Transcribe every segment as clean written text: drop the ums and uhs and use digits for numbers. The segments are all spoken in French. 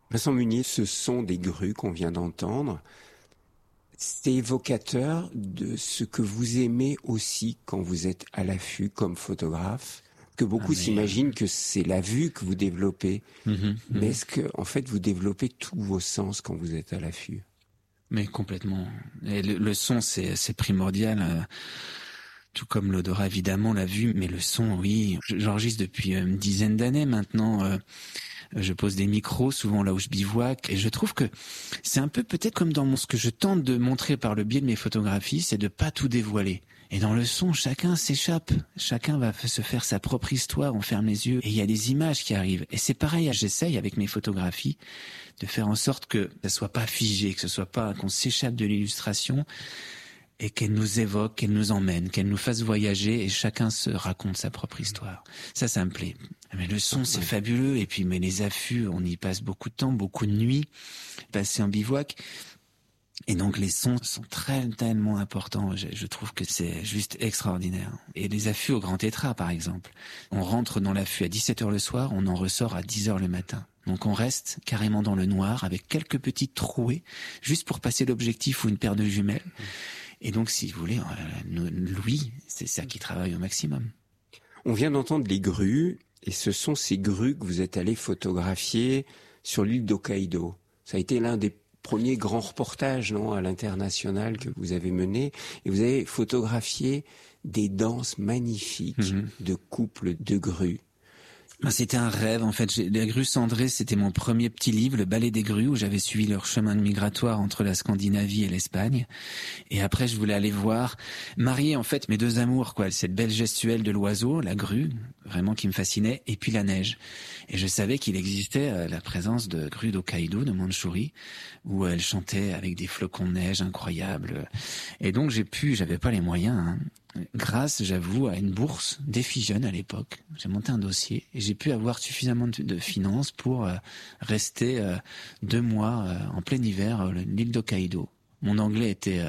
Vincent Munier, ce sont des grues qu'on vient d'entendre. C'est évocateur de ce que vous aimez aussi quand vous êtes à l'affût comme photographe, que beaucoup s'imaginent que c'est la vue que vous développez. Mais est-ce que, en fait, vous développez tous vos sens quand vous êtes à l'affût? Mais complètement. Et le son, c'est primordial. Tout comme l'odorat, évidemment, la vue, mais le son, oui. J'enregistre depuis une dizaine d'années maintenant. Je pose des micros, souvent là où je bivouaque, et je trouve que c'est un peu peut-être comme dans ce que je tente de montrer par le biais de mes photographies, c'est de pas tout dévoiler. Et dans le son, chacun s'échappe, chacun va se faire sa propre histoire, on ferme les yeux, et il y a des images qui arrivent. Et c'est pareil, j'essaye avec mes photographies de faire en sorte que ça soit pas figé, que ce soit pas qu'on s'échappe de l'illustration, et qu'elle nous évoque, qu'elle nous emmène, qu'elle nous fasse voyager, et chacun se raconte sa propre histoire. Ça me plaît. Mais le son, c'est fabuleux, et puis mais les affûts, on y passe beaucoup de temps, beaucoup de nuits, passées en bivouac. Et donc les sons sont tellement importants, je trouve que c'est juste extraordinaire. Et les affûts au Grand Tétras, par exemple. On rentre dans l'affût à 17h le soir, on en ressort à 10h le matin. Donc on reste carrément dans le noir, avec quelques petites trouées, juste pour passer l'objectif ou une paire de jumelles. Et donc, si vous voulez, Louis, c'est ça qui travaille au maximum. On vient d'entendre les grues, et ce sont ces grues que vous êtes allé photographier sur l'île d'Hokkaido. Ça a été l'un des premiers grands reportages, non, à l'international que vous avez mené, et vous avez photographié des danses magnifiques de couples de grues. C'était un rêve, en fait. Les grues cendrées, c'était mon premier petit livre, Le ballet des grues, où j'avais suivi leur chemin migratoire entre la Scandinavie et l'Espagne. Et après, je voulais aller voir, marier, en fait, mes deux amours, quoi. Cette belle gestuelle de l'oiseau, la grue, vraiment qui me fascinait, et puis la neige. Et je savais qu'il existait la présence de grues d'Hokkaido, de Mandchourie, où elles chantaient avec des flocons de neige incroyables. Et donc, j'avais pas les moyens, hein. Grâce, j'avoue, à une bourse Défi Jeunes à l'époque, j'ai monté un dossier et j'ai pu avoir suffisamment de finances pour rester 2 mois en plein hiver à l'île d'Hokkaido. Mon anglais était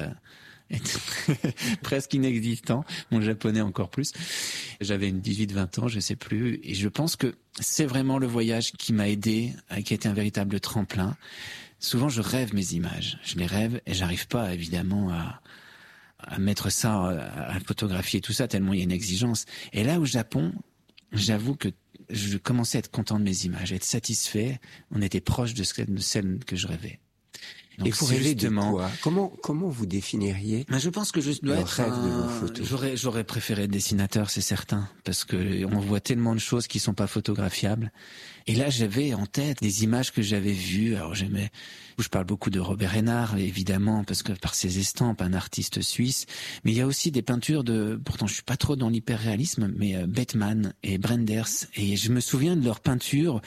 presque inexistant, mon japonais encore plus. J'avais une 18-20 ans, je sais plus, et je pense que c'est vraiment le voyage qui m'a aidé, qui a été un véritable tremplin. Souvent, je rêve mes images, je les rêve et j'arrive pas évidemment à mettre ça, à photographier tout ça, tellement il y a une exigence. Et là, au Japon, j'avoue que je commençais à être content de mes images, à être satisfait. On était proche de celle que je rêvais. Donc, et vous rêvez de quoi? Comment vous définiriez je pense que je dois le être rêve de vos photos? J'aurais préféré être dessinateur, c'est certain, parce que on voit tellement de choses qui sont pas photographiables. Et là, j'avais en tête des images que j'avais vues. Alors je parle beaucoup de Robert Hénard, évidemment, parce que par ses estampes, un artiste suisse. Mais il y a aussi des peintures pourtant je suis pas trop dans l'hyperréalisme, mais Bettman et Brenders. Et je me souviens de leurs peintures.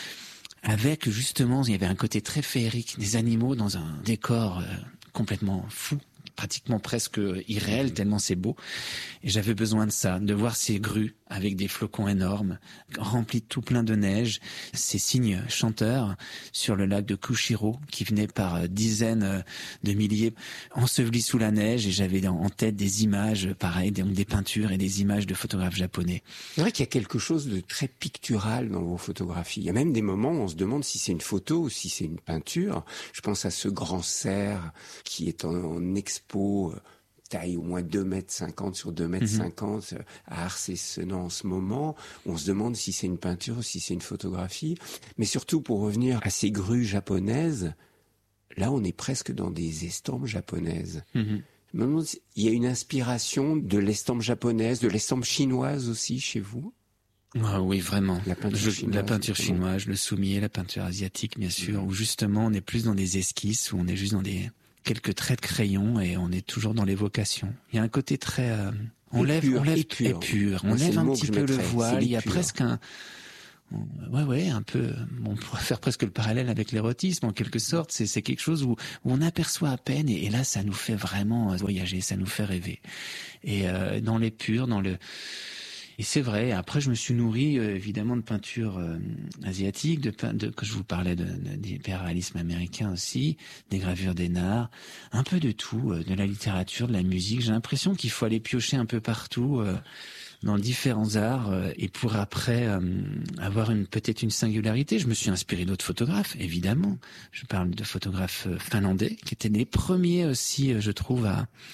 Avec justement, il y avait un côté très féerique, des animaux dans un décor complètement fou, pratiquement presque irréel, tellement c'est beau. Et j'avais besoin de ça, de voir ces grues avec des flocons énormes, remplis tout plein de neige, ces cygnes chanteurs sur le lac de Kushiro qui venaient par dizaines de milliers ensevelis sous la neige, et j'avais en tête des images pareilles, des peintures et des images de photographes japonais. C'est vrai qu'il y a quelque chose de très pictural dans vos photographies. Il y a même des moments où on se demande si c'est une photo ou si c'est une peinture. Je pense à ce grand cerf qui est en expo, taille au moins 2,50 m sur 2,50 m à Arcé-Senan en ce moment. On se demande si c'est une peinture ou si c'est une photographie. Mais surtout, pour revenir à ces grues japonaises, là, on est presque dans des estampes japonaises. Il y a une inspiration de l'estampe japonaise, de l'estampe chinoise aussi chez vous? Ah oui, vraiment. La peinture chinoise, le soumier, la peinture asiatique, bien sûr, où justement on est plus dans des esquisses, où on est juste dans quelques traits de crayon et on est toujours dans l'évocation. Il y a un côté très on lève épure. On lève un petit peu le voile, il y a presque un un peu, on pourrait faire presque le parallèle avec l'érotisme en quelque sorte. C'est quelque chose où on aperçoit à peine, et là ça nous fait vraiment voyager, ça nous fait rêver. Et dans l'épure, et c'est vrai. Après, je me suis nourri évidemment de peintures asiatiques, que je vous parlais d'hyperréalisme américain aussi, des gravures d'Hénard, un peu de tout, de la littérature, de la musique. J'ai l'impression qu'il faut aller piocher un peu partout dans différents arts et pour après avoir peut-être une singularité. Je me suis inspiré d'autres photographes, évidemment. Je parle de photographes finlandais qui étaient les premiers aussi, je trouve,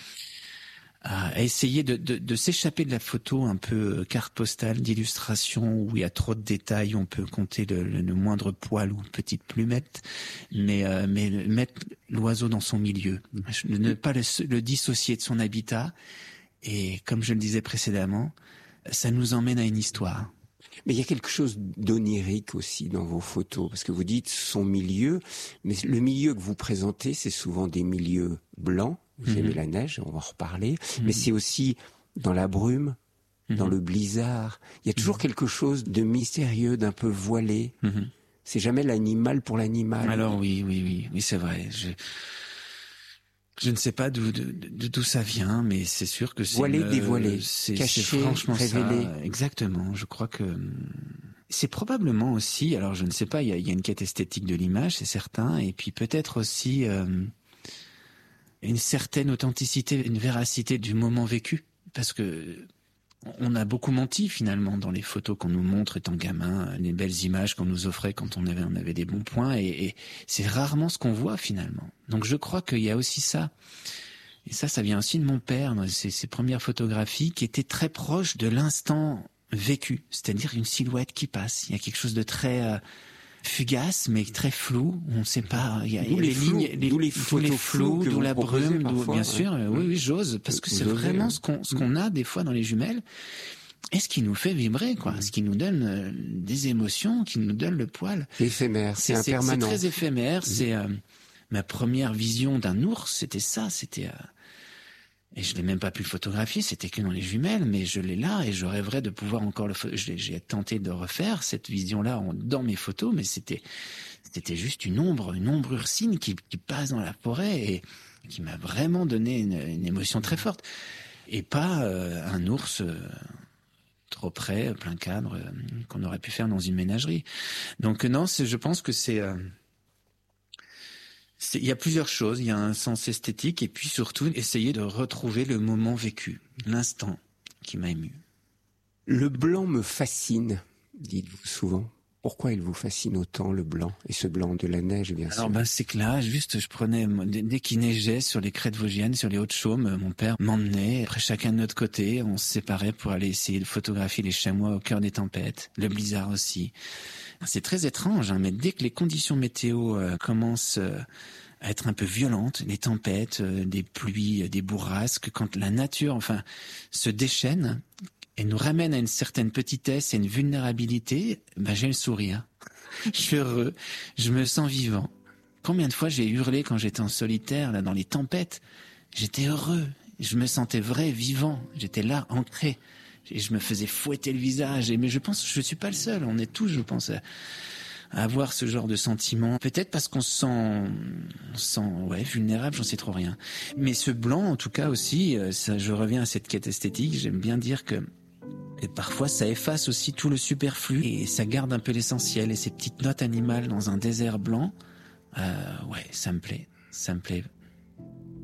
à essayer de s'échapper de la photo un peu carte postale d'illustration où il y a trop de détails, on peut compter le moindre poil ou petite plumette, mais mettre l'oiseau dans son milieu, ne pas le dissocier de son habitat. Et comme je le disais précédemment, ça nous emmène à une histoire. Mais il y a quelque chose d'onirique aussi dans vos photos, parce que vous dites son milieu, mais le milieu que vous présentez, c'est souvent des milieux blancs. Vous aimez la neige, on va en reparler, mais c'est aussi dans la brume, dans le blizzard. Il y a toujours quelque chose de mystérieux, d'un peu voilé. C'est jamais l'animal pour l'animal. Alors oui, c'est vrai. Je ne sais pas d'où ça vient, mais c'est sûr que c'est voilé, dévoilé, caché, c'est franchement révélé. Ça. Exactement. Je crois que c'est probablement aussi. Alors je ne sais pas. Il y a une quête esthétique de l'image, c'est certain, et puis peut-être aussi une certaine authenticité, une véracité du moment vécu, parce que on a beaucoup menti finalement dans les photos qu'on nous montre étant gamin, les belles images qu'on nous offrait quand on avait des bons points, et c'est rarement ce qu'on voit finalement. Donc je crois qu'il y a aussi ça. Et ça vient aussi de mon père, dans ses premières photographies, qui étaient très proches de l'instant vécu, c'est-à-dire une silhouette qui passe. Il y a quelque chose de très fugace, mais très flou. On ne sait pas. Il y a les lignes, les flous, d'où la brume, bien sûr. Oui, j'ose, parce que c'est vraiment ce qu'on a des fois dans les jumelles. Et ce qui nous fait vibrer, quoi. Ce qui nous donne des émotions, qui nous donne le poil. C'est éphémère, c'est impermanent. C'est très éphémère. C'est ma première vision d'un ours, c'était ça. C'était et je l'ai même pas pu le photographier, c'était que dans les jumelles, mais je l'ai là et je rêverais de pouvoir encore j'ai tenté de refaire cette vision-là dans mes photos, mais c'était juste une ombre ursine qui passe dans la forêt et qui m'a vraiment donné une émotion très forte. Et pas un ours trop près, plein cadre, qu'on aurait pu faire dans une ménagerie. Donc non, je pense que il y a plusieurs choses. Il y a un sens esthétique et puis surtout essayer de retrouver le moment vécu, l'instant qui m'a ému. Le blanc me fascine, dites-vous souvent. Pourquoi il vous fascine autant, le blanc? Et ce blanc de la neige, bien sûr. Alors c'est que là, juste, je prenais, dès qu'il neigeait sur les crêtes vosgiennes, sur les Hautes-Chaumes, mon père m'emmenait, après chacun de notre côté, on se séparait pour aller essayer de photographier les chamois au cœur des tempêtes, le blizzard aussi. C'est très étrange, mais dès que les conditions météo commencent à être un peu violentes, les tempêtes, des pluies, des bourrasques, quand la nature, se déchaîne et nous ramène à une certaine petitesse et une vulnérabilité, j'ai le sourire. Je suis heureux, je me sens vivant. Combien de fois j'ai hurlé quand j'étais en solitaire, là, dans les tempêtes? J'étais heureux, je me sentais vrai, vivant, j'étais là, ancré. Et je me faisais fouetter le visage. Mais je pense que je suis pas le seul. On est tous, je pense, à avoir ce genre de sentiment. Peut-être parce qu'on se sent vulnérable, j'en sais trop rien. Mais ce blanc, en tout cas aussi, ça, je reviens à cette quête esthétique. J'aime bien dire que et parfois ça efface aussi tout le superflu et ça garde un peu l'essentiel. Et ces petites notes animales dans un désert blanc, ça me plaît.